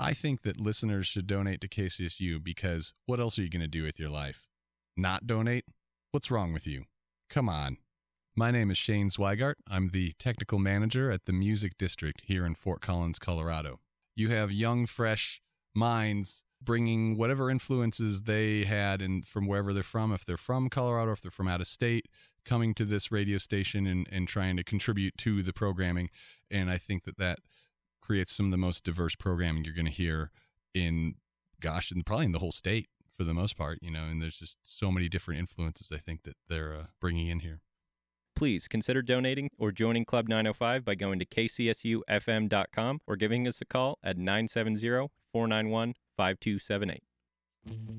I think that listeners should donate to KCSU because what else are you going to do with your life? Not donate? What's wrong with you? Come on. My name is Shane Zweigart. I'm the technical manager at the Music District here in Fort Collins, Colorado. You have young, fresh minds bringing whatever influences they had from wherever they're from, if they're from Colorado, if they're from out of state, coming to this radio station and trying to contribute to the programming. And I think that creates some of the most diverse programming you're going to hear and probably in the whole state for the most part, and there's just so many different influences I think that they're bringing in here. Please consider donating or joining Club 905 by going to kcsufm.com or giving us a call at 970-491-5278.